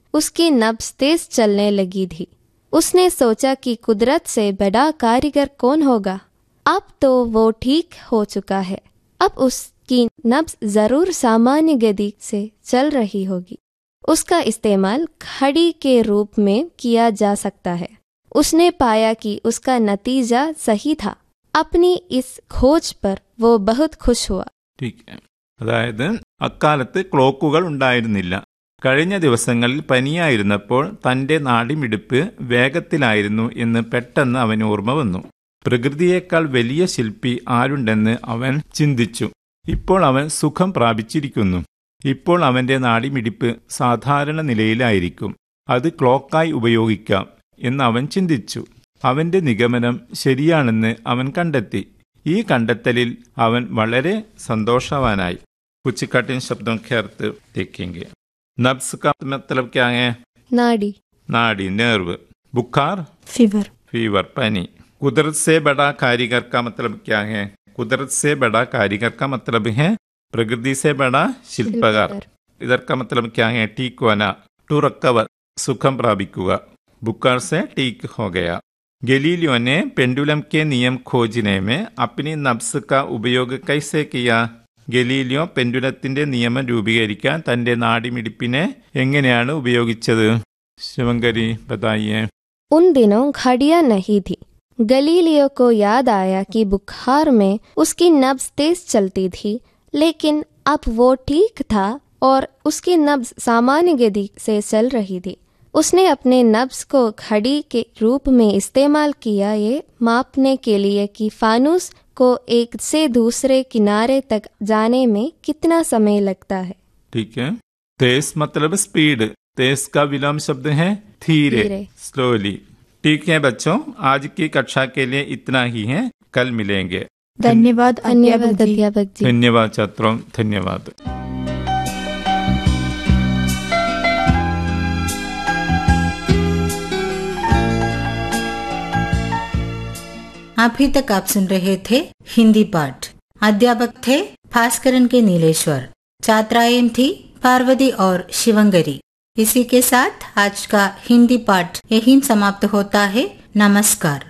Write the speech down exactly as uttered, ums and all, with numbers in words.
उसकी नब्ज तेज चलने लगी थी। उसने सोचा कि कुदरत से बड़ा कारीगर कौन होगा। अब तो वो ठीक हो चुका है। अब उसकी नब्ज जरूर सामान्य गति से चल रही होगी। उसका इस्तेमाल घड़ी के रूप में किया जा सकता है। उसने पाया कि उसका नतीजा सही था। अपनी इस खोज पर वो बहुत खुश हुआ। അതായത് അക്കാലത്ത് ക്ലോക്കുകൾ ഉണ്ടായിരുന്നില്ല. കഴിഞ്ഞ ദിവസങ്ങളിൽ പനിയായിരുന്നപ്പോൾ തന്റെ നാഡിമിടിപ്പ് വേഗത്തിലായിരുന്നു എന്ന് പെട്ടെന്ന് അവന് ഓർമ്മ വന്നു. പ്രകൃതിയേക്കാൾ വലിയ ശില്പി ആരുണ്ടെന്ന് അവൻ ചിന്തിച്ചു. ഇപ്പോൾ അവൻ സുഖം പ്രാപിച്ചിരിക്കുന്നു. ഇപ്പോൾ അവന്റെ നാഡിമിടിപ്പ് സാധാരണ നിലയിലായിരിക്കും. അത് ക്ലോക്കായി ഉപയോഗിക്കാം എന്ന് അവൻ ചിന്തിച്ചു. അവന്റെ നിഗമനം ശരിയാണെന്ന് അവൻ കണ്ടെത്തി. ഈ കണ്ടെത്തലിൽ അവൻ വളരെ സന്തോഷവാനായി. कुछ कठिन शब्दों के अर्थ देखेंगे. नब्ज का मतलब क्या है? नाड़ी. नाड़ी नर्व. बुखार फीवर. फीवर पनी. कुदरत से बड़ा कारीगर का मतलब क्या है? कुदरत से बड़ा कारीगर का मतलब है प्रकृति से बड़ा शिल्पकार. इधर का मतलब क्या है? ठीक होना, टू रिकवर, सुखम प्रापिക്കുക. बुखार से ठीक हो गया. गैलीलियो ने पेंडुलम के नियम खोजने में अपनी नब्ज का उपयोग कैसे किया? ഗലീലിയോ പെൻഡുലത്തിന്റെ നിയമം രൂപീകരിക്കാൻ തന്റെ നാഡിമിടിപ്പിനെ എങ്ങനെയാണ് ഉപയോഗിച്ചത്? ശിവങ്കരി बताइए. उन दिनों घड़ियां नहीं थी. गलीलियो को याद आया कि बुखार में उसकी नब्ज तेज चलती थी, लेकिन अब वो ठीक था और उसकी नब्ज सामान्य गति से चल रही थी. उसने अपने नब्ज को घड़ी के रूप में इस्तेमाल किया, ये मापने के लिए कि फानूस को एक से दूसरे किनारे तक जाने में कितना समय लगता है. ठीक है. तेज मतलब स्पीड. तेज का विलोम शब्द है धीरे, स्लोली. ठीक है बच्चों, आज की कक्षा के लिए इतना ही है. कल मिलेंगे. धन्यवाद अध्यापक जी. धन्यवाद छात्रों, धन्यवाद. अभी तक आप सुन रहे थे हिंदी पाठ. अध्यापक थे भास्करन के नीलेश्वर. छात्राएं थी पार्वती और शिवंगरी. इसी के साथ आज का हिंदी पाठ यहीं समाप्त होता है. नमस्कार.